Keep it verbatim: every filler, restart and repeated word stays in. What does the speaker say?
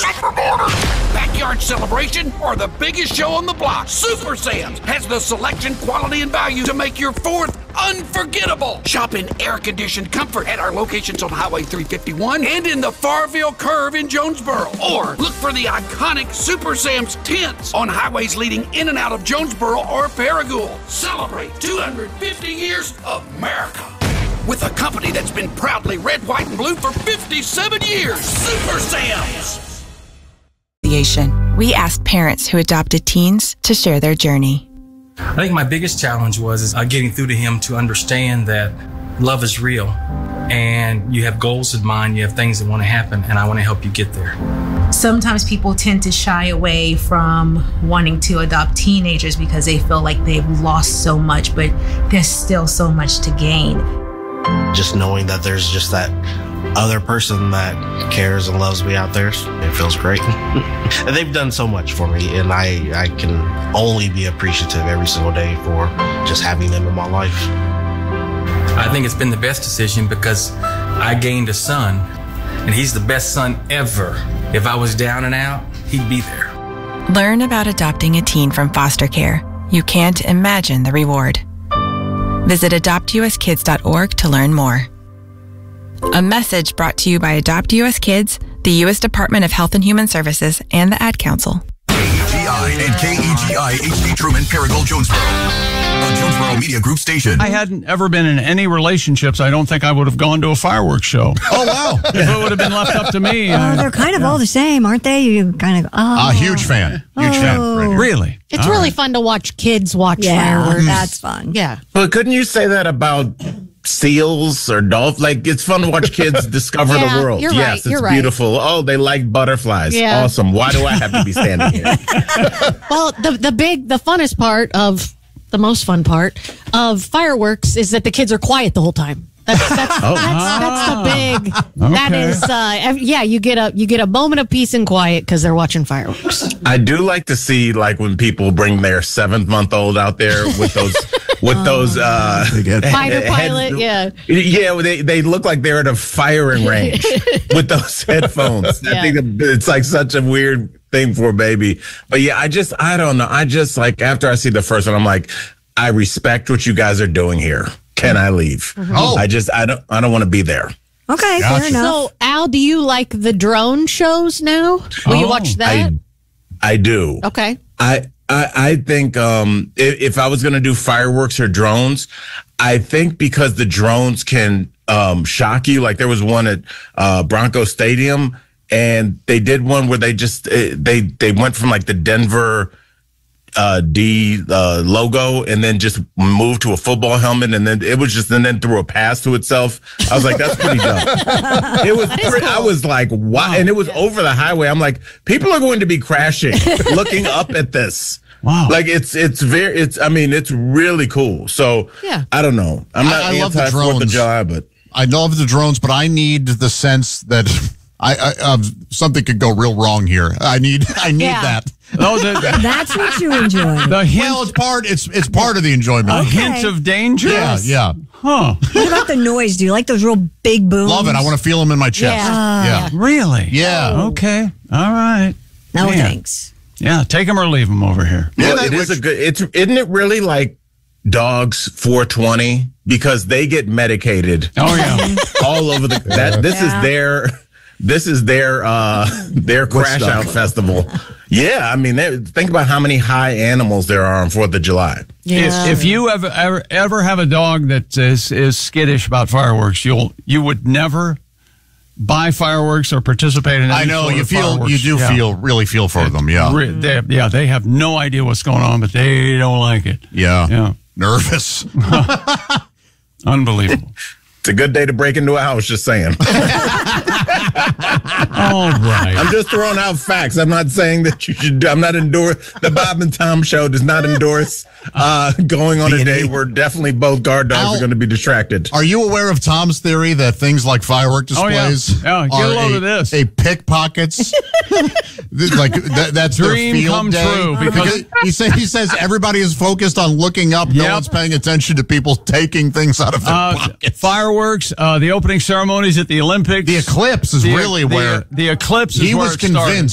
dollars per order. Backyard celebration or the biggest show on the block, Super Sam's has the selection, quality, and value to make your fourth unforgettable. Shop in air-conditioned comfort at our locations on Highway three fifty-one and in the Farville Curve in Jonesboro. Or look for the iconic Super Sam's tents on highways leading in and out of Jonesboro or Paragould. Celebrate two hundred fifty years of America with a company that's been proudly red, white, and blue for fifty-seven years. Super Sam's. We asked parents who adopted teens to share their journey. I think my biggest challenge was is uh, getting through to him to understand that love is real and you have goals in mind, you have things that want to happen, and I want to help you get there. Sometimes people tend to shy away from wanting to adopt teenagers because they feel like they've lost so much, but there's still so much to gain. Just knowing that there's just that other person that cares and loves me out there, it feels great. And they've done so much for me, and I, I can only be appreciative every single day for just having them in my life. I think it's been the best decision because I gained a son, and he's the best son ever. If I was down and out, he'd be there. Learn about adopting a teen from foster care. You can't imagine the reward. Visit adopt U S kids dot org to learn more. A message brought to you by Adopt U S Kids, the U S Department of Health and Human Services, and the Ad Council. K E G I and K E G I H D Truman, Paragould, Jonesboro. A Jonesboro Media Group station. I hadn't ever been in any relationships. I don't think I would have gone to a fireworks show. Oh, wow. If it would have been left up to me. Oh, I, they're kind of yeah. all the same, aren't they? You kind of, oh. A huge fan. Huge Oh. fan. Really? It's All really right. fun to watch kids watch Yeah, fireworks. that's fun. Yeah. But couldn't you say that about seals or dolphins? Like, it's fun to watch kids discover Yeah, the world. you're yes, right, it's you're right. beautiful. Oh, they like butterflies. Yeah. Awesome. Why do I have to be standing here? Well, the the big, the funnest part of, the most fun part of fireworks is that the kids are quiet the whole time. That's that's Oh. that's, that's the big. That Okay. is, uh, ev- yeah. You get a you get a moment of peace and quiet because they're watching fireworks. I do like to see, like, when people bring their seventh month old out there with those, with those, uh, Fighter heads- pilot, yeah. Yeah, they, they look like they're at a firing range with those headphones. Yeah. I think it's like such a weird thing for a baby. But yeah, I just, I don't know. I just, like, after I see the first one, I'm like, I respect what you guys are doing here. Can I leave? Oh. I just, I don't, I don't want to be there. Okay, Gotcha. fair enough. So, Al, do you like the drone shows now? Will you Oh. watch that? I, I do. Okay. I, I, I think um, if, if I was going to do fireworks or drones, I think because the drones can um, shock you. Like, there was one at uh, Bronco Stadium, and they did one where they just uh, they they went from like the Denver uh, D uh, logo and then just moved to a football helmet, and then it was just and then threw a pass to itself. I was like, that's pretty dumb. It was. Pretty, I was like, wow, and it was over the highway. I'm like, people are going to be crashing, looking up at this. Wow. Like, it's it's very it's I mean it's really cool. So Yeah. I don't know. I'm not I, I love the anti Fourth of drones. July, but I love the drones, but I need the sense that I, I uh, something could go real wrong here. I need I need Yeah. that. Oh, the, That's what you enjoy. the hint, Well, it's part. It's it's part of the enjoyment. a Okay. hint of danger? Yeah, yeah. Huh. What about the noise? Do you like those real big booms? Love it. I want to feel them in my chest. Yeah. Yeah. Really? Yeah. Okay. All right. No, Man. thanks. Yeah, take them or leave them over here. well, that- it is which- a good. It's isn't it really like dogs four twenty because they get medicated Oh, yeah. all over the. That this Yeah. is their. This is their uh their crash out festival. Yeah, I mean, they- think about how many high animals there are on Fourth of July. Yeah. If, if you ever, ever ever have a dog that is is skittish about fireworks, you'll you would never buy fireworks or participate in. Any I know sort you of feel fireworks. you do Yeah. feel really feel for them. Yeah. Re- they, yeah, they have no idea what's going on, but they don't like it. Yeah. Yeah, Nervous. unbelievable. It's a good day to break into a house. Just saying. All right. I'm just throwing out facts. I'm not saying that you should. I'm not endorse. The Bob and Tom Show does not endorse uh, going on a day where definitely both guard dogs Al- are going to be distracted. Are you aware of Tom's theory that things like firework Oh, yeah. displays Yeah, get a are load a, of this. a pickpockets? This- like that, that's Dream their field come day. true, because- he says he says everybody is focused on looking up. No Yep. one's paying attention to people taking things out of their Uh, pockets. fireworks, uh, the opening ceremonies at the Olympics. The eclipse is The- really the- where the eclipse is he where was it started. convinced.